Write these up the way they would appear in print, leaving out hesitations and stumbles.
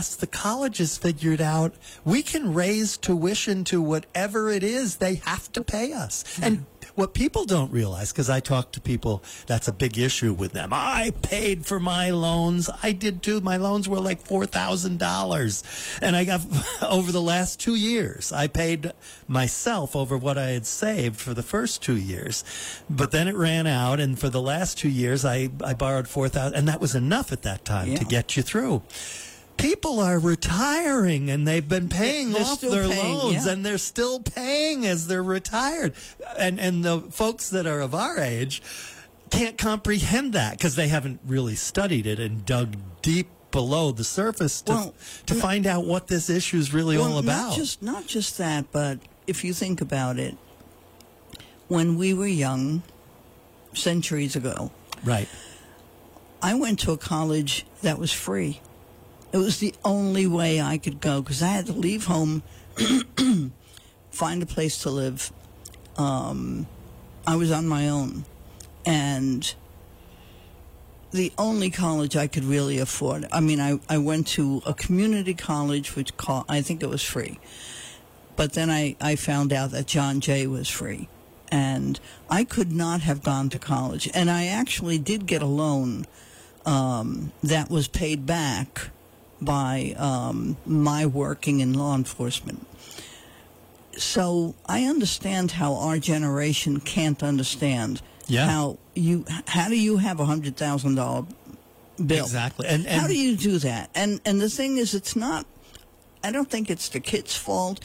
past, the colleges figured out we can raise tuition to whatever it is they have to pay us. And what people don't realize, because I talk to people, that's a big issue with them. I paid for my loans. I did too. My loans were like $4,000. And I got, over the last 2 years, I paid myself over what I had saved for the first 2 years. But then it ran out, and for the last 2 years, I borrowed $4,000, and that was enough at that time to get you through. People are retiring, and they've been paying off their loans, and they're still paying as they're retired. And the folks that are of our age can't comprehend that because they haven't really studied it and dug deep below the surface to find out what this issue is really all about. Not just that, but if you think about it, when we were young, centuries ago, right, I went to a college that was free. It was the only way I could go because I had to leave home, find a place to live. I was on my own. And the only college I could really afford, I mean, I went to a community college, which I think it was free. But then I found out that John Jay was free. And I could not have gone to college. And I actually did get a loan that was paid back by my working in law enforcement. So I understand how our generation can't understand how do you have $100,000 bill? Exactly. And how do you do that? And the thing is, it's not, I don't think it's the kid's fault.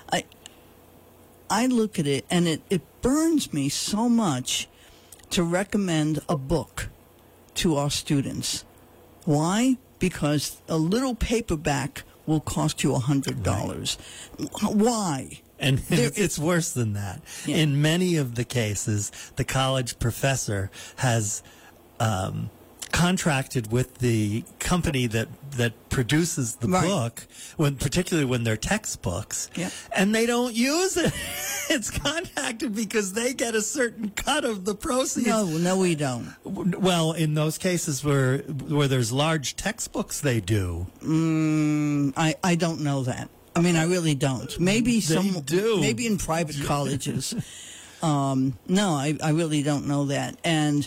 I look at it and it burns me so much to recommend a book to our students. Why? Because a little paperback will cost you $100. Right. Why? And it's worse than that. Yeah. In many of the cases, the college professor has contracted with the company that produces the book, particularly when they're textbooks, and they don't use it. It's contracted because they get a certain cut of the proceeds. No, we don't. Well, in those cases where there's large textbooks, they do. I don't know that. I mean, I really don't. Maybe do. Maybe in private colleges. No, I really don't know that. And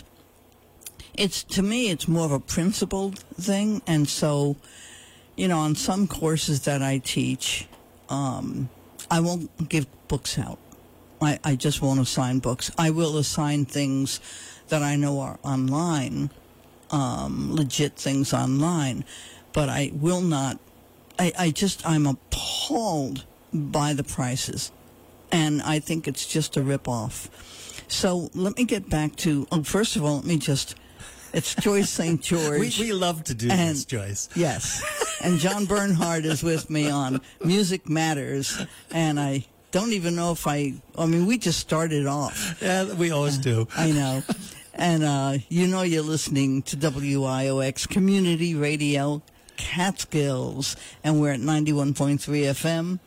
to me, it's more of a principled thing. And so, on some courses that I teach, I won't give books out. I just won't assign books. I will assign things that I know are online, legit things online, but I will not. I'm appalled by the prices, and I think it's just a ripoff. So let me get back to, first of all, it's Joyce St. George. We love to do this, Joyce. Yes. And John Bernhardt is with me on Music Matters, and I don't even know if we just started off. Yeah, we always do. I know. And you're listening to WIOX Community Radio Catskills, and we're at 91.3 FM,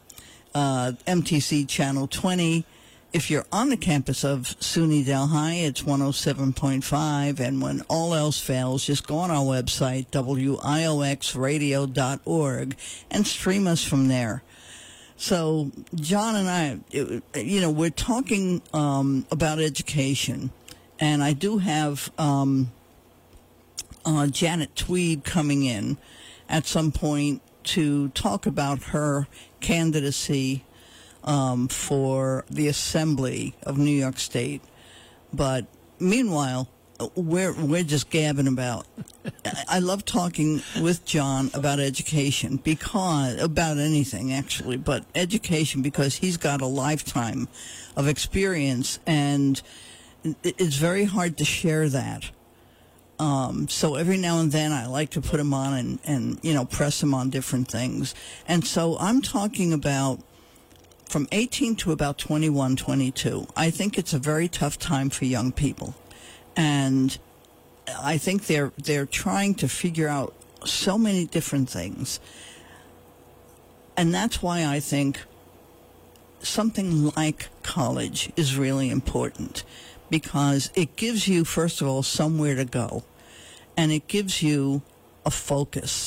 MTC Channel 20. If you're on the campus of SUNY Delhi, it's 107.5, and when all else fails, just go on our website, wioxradio.org, and stream us from there. So John and I, we're talking about education, and I do have Janet Tweed coming in at some point to talk about her candidacy for the Assembly of New York State. But meanwhile, we're just gabbing about. I love talking with John about education, about anything actually, but education, because he's got a lifetime of experience, and it's very hard to share that. So every now and then I like to put him on and press him on different things. And so I'm talking about from 18 to about 21, 22. I think it's a very tough time for young people. And I think they're trying to figure out so many different things. And that's why I think something like college is really important, because it gives you, first of all, somewhere to go, and it gives you a focus.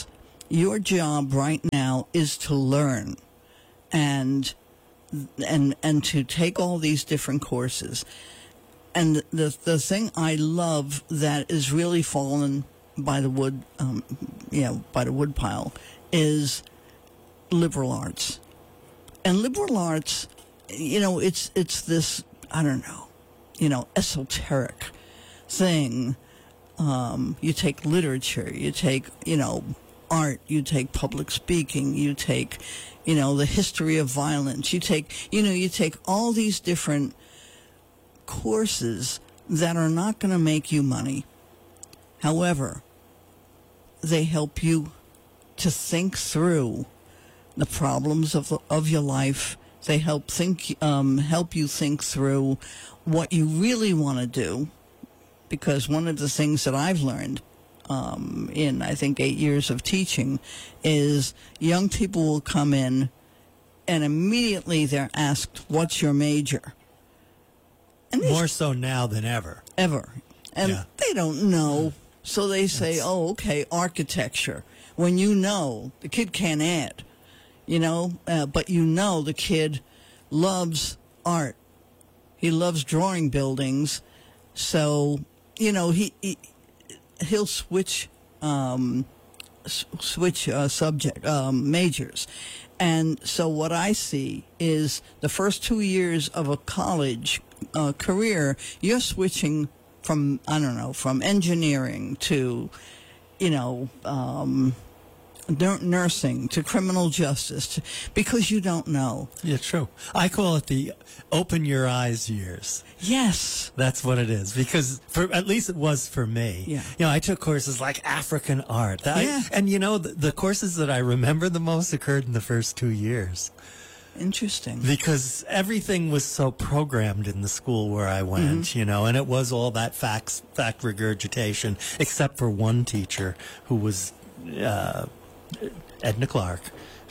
Your job right now is to learn and to take all these different courses. And the thing I love that is really fallen by the wood, by the wood pile, is liberal arts. And liberal arts, it's this, I don't know, esoteric thing. You take literature, you take, art, you take public speaking, you take, the history of violence, you take all these different courses that are not going to make you money. However, they help you to think through the problems of your life. They help you think through what you really want to do. Because one of the things that I've learned in, I think, 8 years of teaching is young people will come in and immediately they're asked, what's your major? And more so now than ever. And they don't know. So they say, okay, architecture. When the kid can't add, but the kid loves art. He loves drawing buildings. So, he'll switch subject majors. And so what I see is the first 2 years of a college career, you're switching from engineering to, nursing to criminal justice because you don't know. Yeah, true. I call it the open your eyes years. Yes. That's what it is, because at least it was for me. Yeah. I took courses like African art. And the courses that I remember the most occurred in the first 2 years. Interesting. Because everything was so programmed in the school where I went, and it was all that fact regurgitation, except for one teacher who was Edna Clark.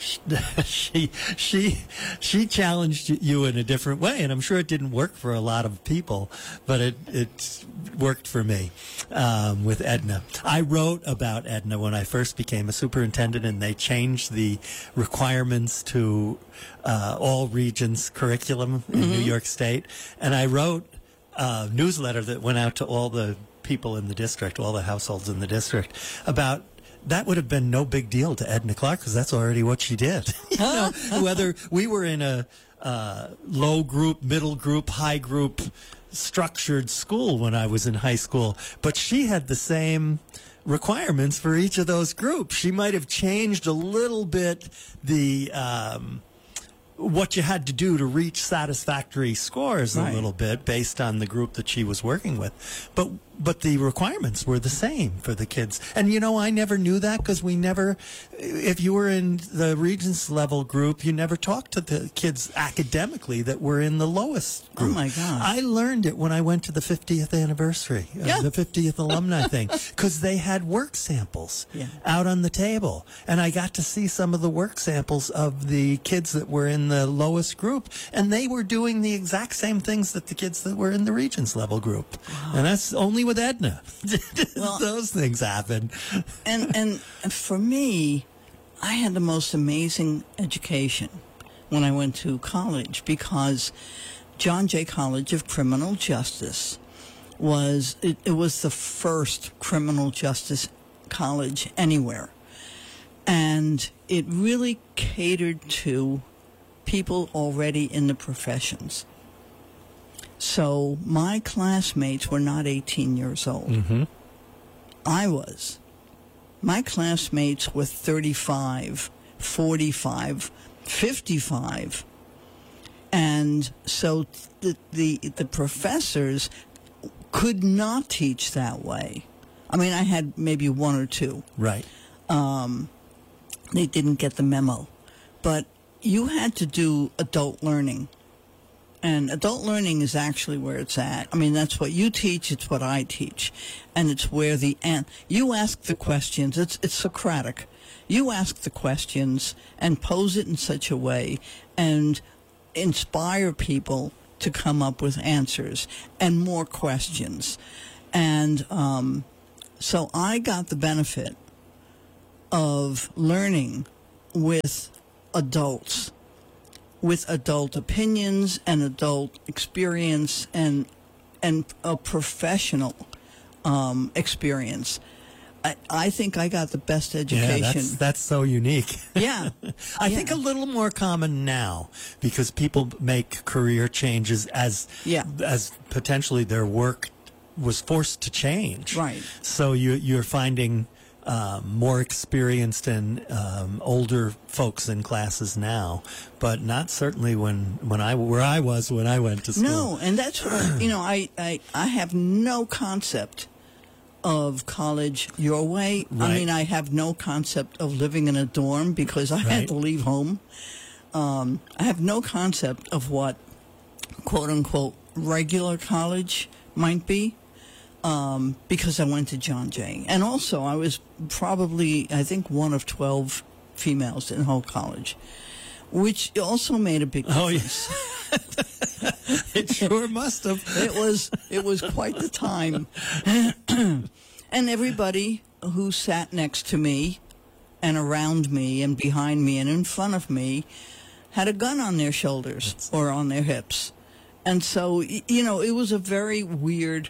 She challenged you in a different way, and I'm sure it didn't work for a lot of people, but it worked for me with Edna. I wrote about Edna when I first became a superintendent, and they changed the requirements to all regions curriculum in New York State, and I wrote a newsletter that went out to all the people in the district, all the households in the district, about that would have been no big deal to Edna Clark because that's already what she did. Whether we were in a low group, middle group, high group structured school when I was in high school, but she had the same requirements for each of those groups. She might have changed a little bit the what you had to do to reach satisfactory scores a little bit based on the group that she was working with. But the requirements were the same for the kids. And, I never knew that because if you were in the Regents level group, you never talked to the kids academically that were in the lowest group. Oh, my God. I learned it when I went to the 50th anniversary, the 50th alumni thing, because they had work samples out on the table. And I got to see some of the work samples of the kids that were in the lowest group, and they were doing the exact same things that the kids that were in the Regents level group. Wow. And that's only with Edna. Those things happen. And for me, I had the most amazing education when I went to college because John Jay College of Criminal Justice was the first criminal justice college anywhere. And it really catered to people already in the professions. So my classmates were not 18 years old. Mm-hmm. I was. My classmates were 35, 45, 55. And so the professors could not teach that way. I mean, I had maybe one or two. Right. They didn't get the memo. But you had to do adult learning. And adult learning is actually where it's at. I mean, that's what you teach, it's what I teach. And it's where you ask the questions. It's Socratic. You ask the questions and pose it in such a way and inspire people to come up with answers and more questions. And so I got the benefit of learning with adults, with adult opinions and adult experience and a professional experience. I think I got the best education. Yeah, that's so unique. Yeah. I think a little more common now because people make career changes as potentially their work was forced to change. Right. So you're finding more experienced and older folks in classes now, but not certainly when I went to school. No, and that's what I have no concept of college your way. Right. I mean, I have no concept of living in a dorm because I had to leave home. I have no concept of what quote unquote regular college might be. Because I went to John Jay. And also, I was probably, I think, one of 12 females in the whole college, which also made a big difference. Oh, yeah. It sure must have. It was quite the time. And everybody who sat next to me and around me and behind me and in front of me had a gun on their shoulders or on their hips. And so, it was a very weird...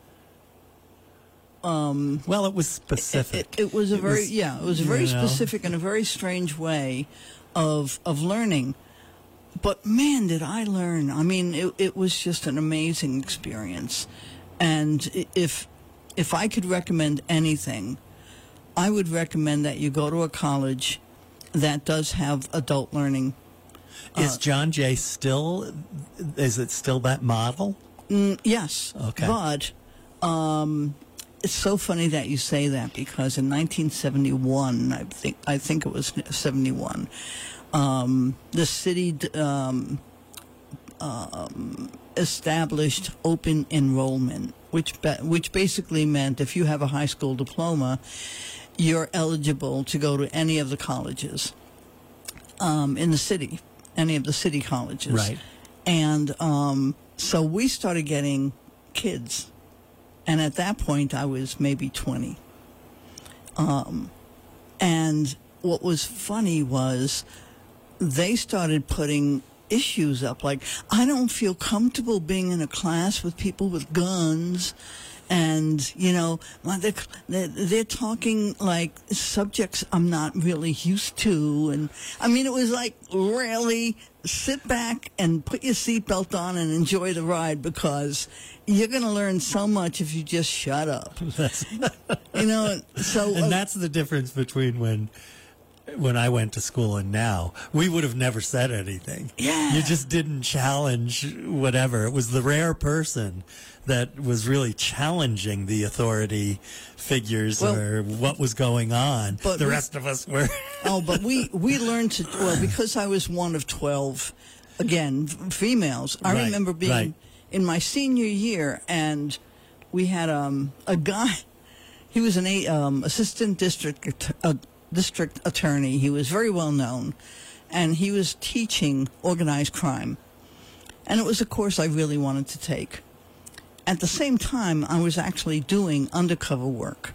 well, it was specific. It was a very specific and a very strange way of learning. But man, did I learn! I mean, it was just an amazing experience. And if I could recommend anything, I would recommend that you go to a college that does have adult learning. Is John Jay still? Is it still that model? Yes. Okay. But. It's so funny that you say that because in 1971, I think it was 71, the city established open enrollment, which basically meant if you have a high school diploma, you're eligible to go to any of the colleges in the city, any of the city colleges. Right. And so we started getting kids. And at that point, I was maybe 20. And what was funny was they started putting issues up. Like, I don't feel comfortable being in a class with people with guns. And, they're talking like subjects I'm not really used to. And, I mean, it was like, really sit back and put your seatbelt on and enjoy the ride because you're going to learn so much if you just shut up. So... And that's the difference between when I went to school and now. We would have never said anything. Yeah. You just didn't challenge whatever. It was the rare person that was really challenging the authority figures or what was going on. But the rest of us were... but we learned to... Well, because I was one of 12, again, females, I remember being in my senior year, and we had a guy... He was an assistant district attorney. He was very well known, and he was teaching organized crime. And it was a course I really wanted to take. At the same time, I was actually doing undercover work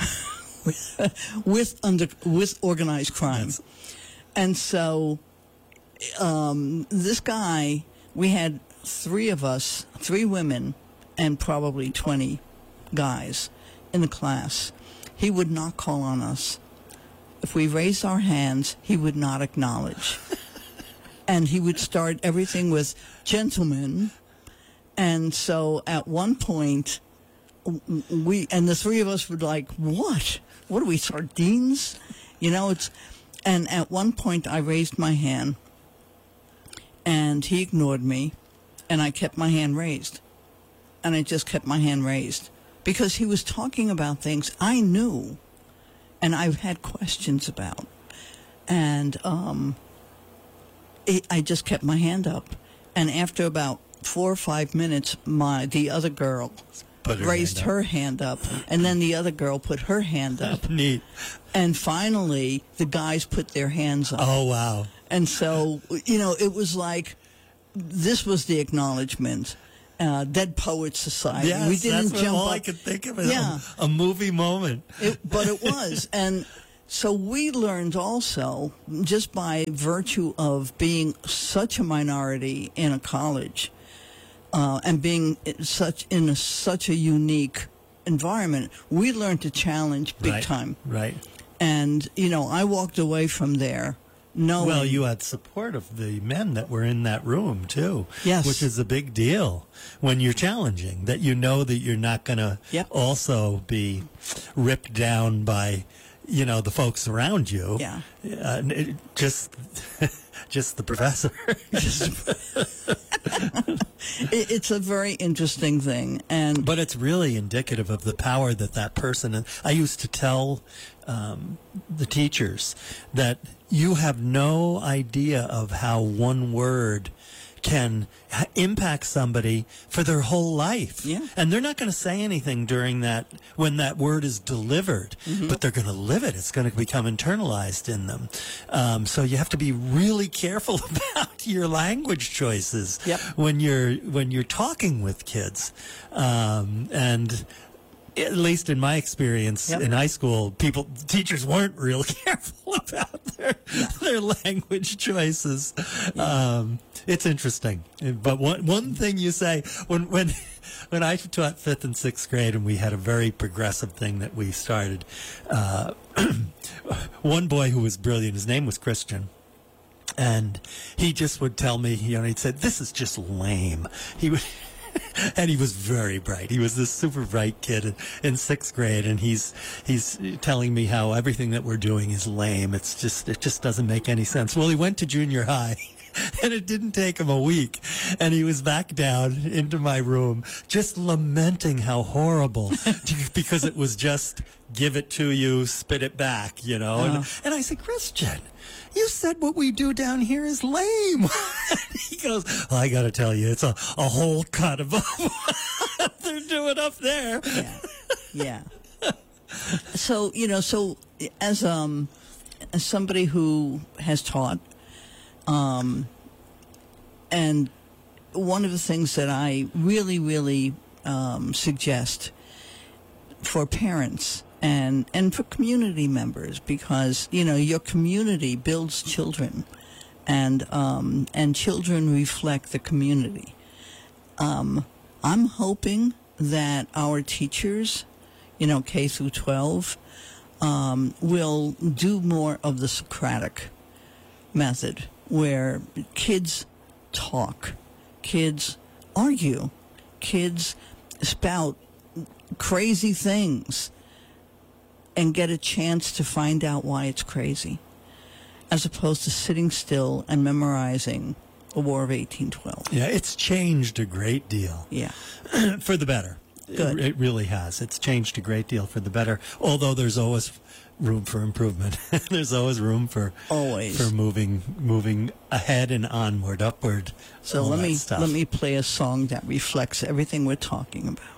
with organized crime. Yes. And so this guy, we had three women, and probably 20 guys in the class. He would not call on us. If we raised our hands, he would not acknowledge. And he would start everything with, gentlemen. And so at one point, the three of us were like, what? What are we, sardines? And at one point I raised my hand and he ignored me and I kept my hand raised. And I just kept my hand raised because he was talking about things I knew and I've had questions about. And I just kept my hand up. And after about 4 or 5 minutes, the other girl raised her hand up, and then the other girl put her hand up. Neat. And finally, the guys put their hands up. Oh, wow. And so, it was like, this was the acknowledgement. Dead Poets Society. Yes, we didn't that's jump all up. I could think of. A movie moment. But it was. And So we learned also, just by virtue of being such a minority in a college, and being such a unique environment, we learned to challenge big time. Right. And I walked away from there knowing. Well, you had support of the men that were in that room too. Yes. Which is a big deal when you're challenging, that you know that you're not going to also be ripped down by the folks around you. Yeah. Just the professor. It's a very interesting thing, but it's really indicative of the power that person. And I used to tell the teachers that you have no idea of how one word can impact somebody for their whole life. Yeah. And they're not going to say anything during that, when that word is delivered, but they're going to live it. It's going to become internalized in them. So you have to be really careful about your language choices when you're talking with kids. And at least in my experience in high school, teachers weren't real careful about their language choices. It's interesting. But one thing you say, when I taught 5th and 6th grade, and we had a very progressive thing that we started, one boy who was brilliant, his name was Christian, and he just would tell me, he'd say, "This is just lame." He would. And he was very bright. He was this super bright kid in 6th grade, and he's telling me how everything that we're doing is lame. It just doesn't make any sense. Well, he went to junior high, and it didn't take him a week, and he was back down into my room just lamenting how horrible, because it was just give it to you, spit it back, And I said, "Christian, you said what we do down here is lame." He goes, "Well, I got to tell you, it's a whole cut above what they're doing up there." Yeah. So, as somebody who has taught, and one of the things that I really, really suggest for parents and for community members, because your community builds children, and children reflect the community. I'm hoping that our teachers, K through 12, will do more of the Socratic method, where kids talk, kids argue, kids spout crazy things, and get a chance to find out why it's crazy, as opposed to sitting still and memorizing the War of 1812. Yeah, it's changed a great deal. Yeah. For the better. Good. It really has. It's changed a great deal for the better, although there's always room for improvement. There's always room for moving ahead and onward, upward. So let me play a song that reflects everything we're talking about.